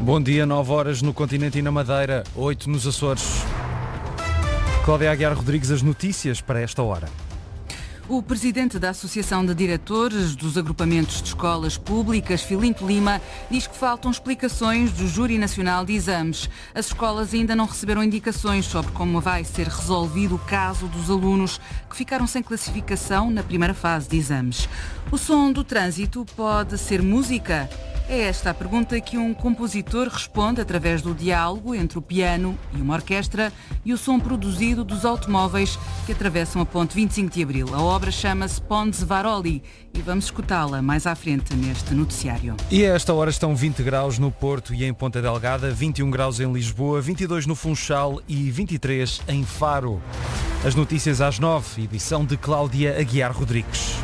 Bom dia, 9 horas no continente e na Madeira, 8 nos Açores. Cláudia Aguiar Rodrigues, as notícias para esta hora. O presidente da Associação de Diretores dos Agrupamentos de Escolas Públicas, Filinto Lima, diz que faltam explicações do Júri Nacional de Exames. As escolas ainda não receberam indicações sobre como vai ser resolvido o caso dos alunos que ficaram sem classificação na primeira fase de exames. O som do trânsito pode ser música? É esta a pergunta que um compositor responde através do diálogo entre o piano e uma orquestra e o som produzido dos automóveis que atravessam a ponte 25 de Abril. A obra chama-se Ponte Varoli e vamos escutá-la mais à frente neste noticiário. E a esta hora estão 20 graus no Porto e em Ponta Delgada, 21 graus em Lisboa, 22 no Funchal e 23 em Faro. As notícias às 9, edição de Cláudia Aguiar Rodrigues.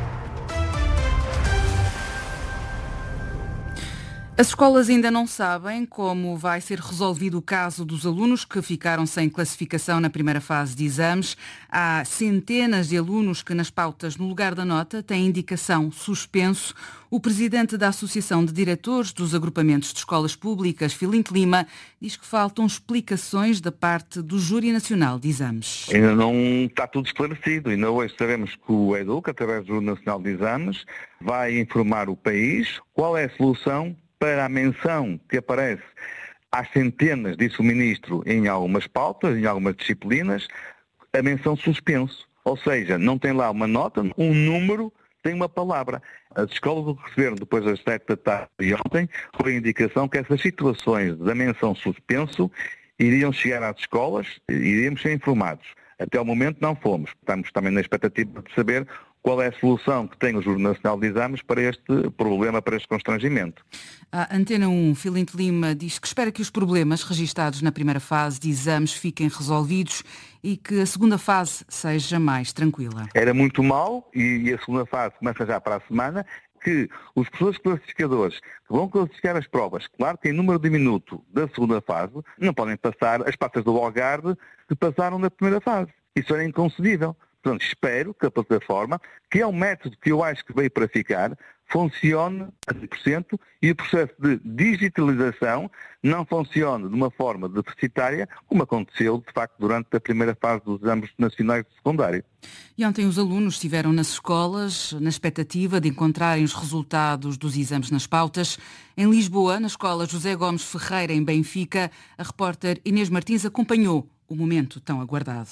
As escolas ainda não sabem como vai ser resolvido o caso dos alunos que ficaram sem classificação na primeira fase de exames. Há centenas de alunos que nas pautas no lugar da nota têm indicação suspenso. O presidente da Associação de Diretores dos Agrupamentos de Escolas Públicas, Filinto Lima, diz que faltam explicações da parte do Júri Nacional de Exames. Ainda não está tudo esclarecido. Ainda hoje sabemos que o EDUC, através do Júri Nacional de Exames, vai informar o país qual é a solução para a menção que aparece às centenas de suministro em algumas pautas, em algumas disciplinas, a menção suspenso. Ou seja, não tem lá uma nota, um número, tem uma palavra. As escolas o que receberam depois das 7 da tarde de ontem foi a indicação que essas situações da menção suspenso iriam chegar às escolas e iríamos ser informados. Até ao momento não fomos. Estamos também na expectativa de saber qual é a solução que tem o Júri Nacional de Exames para este problema, para este constrangimento. A Antena 1, Filinto Lima, diz que espera que os problemas registados na primeira fase de exames fiquem resolvidos e que a segunda fase seja mais tranquila. Era muito mau e a segunda fase começa já para a semana, que os professores classificadores que vão classificar as provas, claro que em número diminuto da segunda fase, não podem passar as pastas do Algarve que passaram na primeira fase. Isso era inconcebível. Portanto, espero que a plataforma, que é um método que eu acho que veio para ficar, funcione a 100% e o processo de digitalização não funcione de uma forma deficitária, como aconteceu, de facto, durante a primeira fase dos exames nacionais de secundário. E ontem os alunos estiveram nas escolas, na expectativa de encontrarem os resultados dos exames nas pautas. Em Lisboa, na escola José Gomes Ferreira, em Benfica, a repórter Inês Martins acompanhou o momento tão aguardado.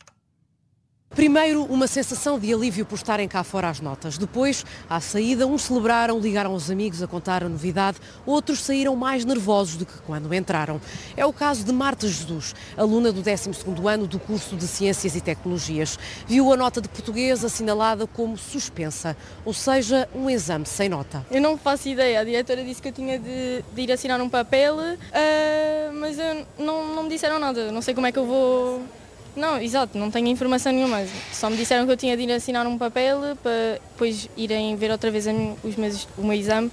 Primeiro, uma sensação de alívio por estarem cá fora as notas. Depois, à saída, uns celebraram, ligaram aos amigos a contar a novidade, outros saíram mais nervosos do que quando entraram. É o caso de Marta Jesus, aluna do 12º ano do curso de Ciências e Tecnologias. Viu a nota de português assinalada como suspensa, ou seja, um exame sem nota. Eu não faço ideia, a diretora disse que eu tinha de ir assinar um papel, mas não me disseram nada, não sei como é que eu vou... Não, exato, não tenho informação nenhuma. Só me disseram que eu tinha de ir assinar um papel para depois irem ver outra vez o meu exame,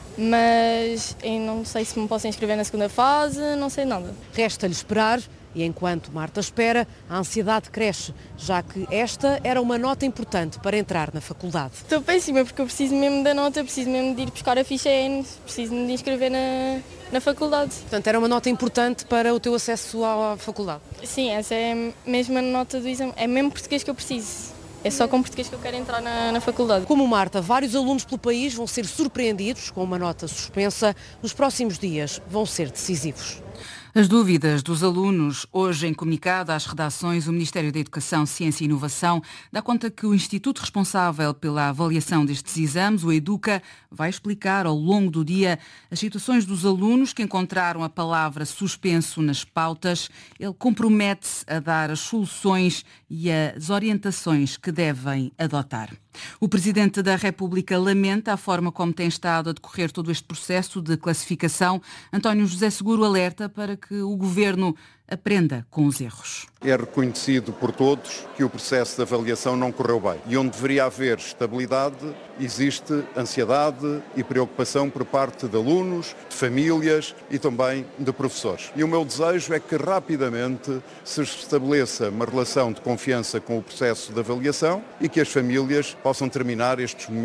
mas eu não sei se me posso inscrever na segunda fase, não sei nada. Resta-lhe esperar e enquanto Marta espera, a ansiedade cresce, já que esta era uma nota importante para entrar na faculdade. Estou péssima porque eu preciso mesmo da nota, preciso mesmo de ir buscar a ficha N, preciso de me inscrever na faculdade. Portanto, era uma nota importante para o teu acesso à faculdade? Sim, essa é mesmo a nota do exame, é mesmo português que eu preciso. É só com português que eu quero entrar na faculdade. Como Marta, vários alunos pelo país vão ser surpreendidos com uma nota suspensa. Nos próximos dias vão ser decisivos. As dúvidas dos alunos, hoje em comunicado às redações, o Ministério da Educação, Ciência e Inovação dá conta que o instituto responsável pela avaliação destes exames, o EDUCA, vai explicar ao longo do dia as situações dos alunos que encontraram a palavra suspenso nas pautas. Ele compromete-se a dar as soluções e as orientações que devem adotar. O Presidente da República lamenta a forma como tem estado a decorrer todo este processo de classificação. António José Seguro alerta para que o Governo aprenda com os erros. É reconhecido por todos que o processo de avaliação não correu bem. E onde deveria haver estabilidade, existe ansiedade e preocupação por parte de alunos, de famílias e também de professores. E o meu desejo é que rapidamente se estabeleça uma relação de confiança com o processo de avaliação e que as famílias possam terminar estes momentos